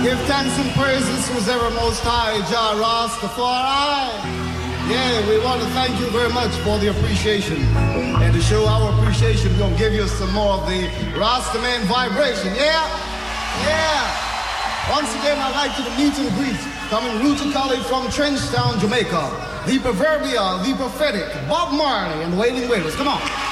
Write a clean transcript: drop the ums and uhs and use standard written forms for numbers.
Give thanks and praises to His ever most high, Jah Rastafari. Yeah, we want to thank you very much for the appreciation. And to show our appreciation, we're going to give you some more of the Rastaman vibration. Yeah? Yeah. Once again, I'd like to meet and greet, coming rootically from Trenchtown, Jamaica, the proverbial, the prophetic, Bob Marley and the Wailing Wailers. Come on.